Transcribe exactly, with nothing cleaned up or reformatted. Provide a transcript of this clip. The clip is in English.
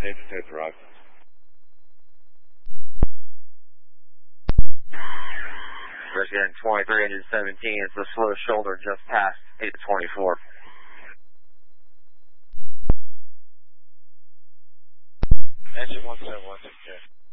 Tape to tape, rock. Brisket twenty-three, engine seventeen, it's the slow shoulder just past eight twenty-four. Engine one seven one, take care.